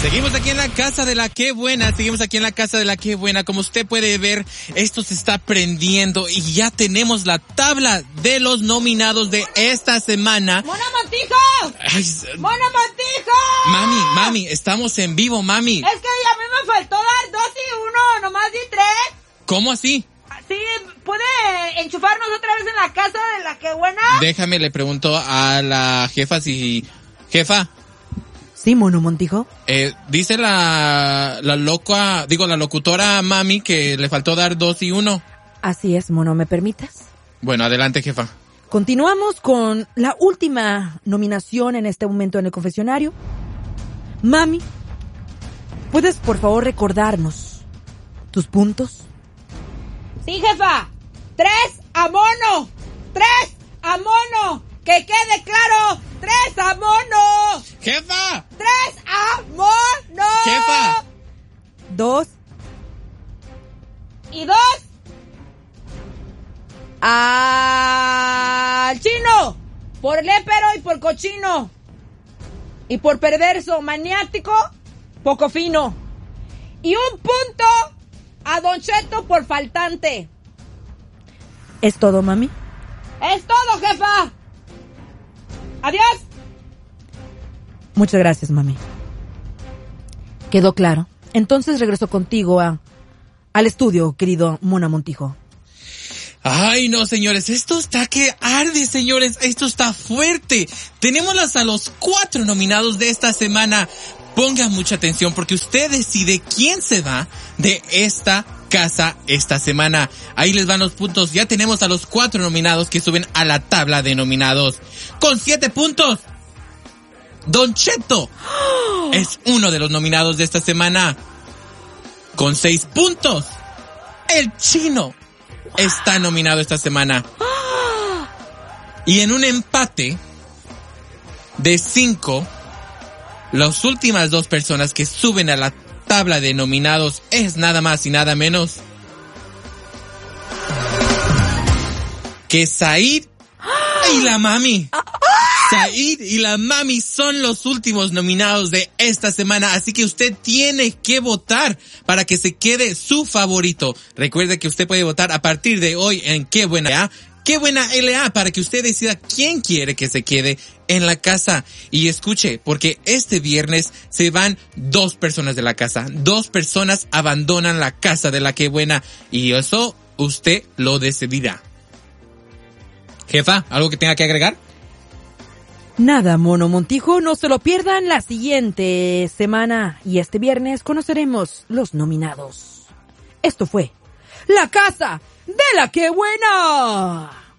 Seguimos aquí en la casa de la Qué Buena, Como usted puede ver, esto se está prendiendo y ya tenemos la tabla de los nominados de esta semana. ¡Mona Montijo! ¡Mona Montijo! Mami, estamos en vivo, mami. Es que a mí me faltó dar 2 y 1, nomás di 3. ¿Cómo así? Sí, ¿puede enchufarnos otra vez en la casa de la Qué Buena? Déjame, le pregunto a la jefa si... Jefa. Sí, Mono Montijo. Dice la locutora mami que le faltó dar 2 y 1. Así es, Mono, ¿me permitas? Bueno, adelante, jefa. Continuamos con la última nominación en este momento en el confesionario. Mami, ¿puedes por favor recordarnos tus puntos? Sí, jefa. 3 a Mono. 3 a Mono. ¡Que quede claro! 3 a Mono. ¡Jefa! 3 a Mono. ¡Jefa! 2 y 2 al chino. Por lépero y por cochino. Y por perverso, maniático, poco fino. Y 1 punto a Don Cheto por faltante. ¿Es todo, mami? Es todo, jefa. Adiós. Muchas gracias, mami. Quedó claro. Entonces regreso contigo al estudio, querido Mona Montijo. Ay, no, señores, esto está que arde, señores, esto está fuerte. Tenemos a los 4 nominados de esta semana. Pongan mucha atención porque usted decide quién se va de esta casa esta semana. Ahí les van los puntos. Ya tenemos a los 4 nominados que suben a la tabla de nominados. Con 7 puntos, Don Cheto es uno de los nominados de esta semana. Con 6 puntos, el Chino está nominado esta semana. Y en un empate de 5, las últimas 2 personas que suben a la tabla de nominados es nada más y nada menos que Said y la mami. Said y la mami son los últimos nominados de esta semana, así que usted tiene que votar para que se quede su favorito. Recuerde que usted puede votar a partir de hoy en Qué Buena LA, Qué Buena LA, para que usted decida quién quiere que se quede en la casa. Y escuche, porque este viernes se van 2 personas de la casa. 2 personas abandonan la casa de la Qué Buena, y eso usted lo decidirá. Jefa, ¿algo que tenga que agregar? Nada, Mono Montijo, no se lo pierdan la siguiente semana y este viernes conoceremos los nominados. Esto fue La Casa de la Qué Buena.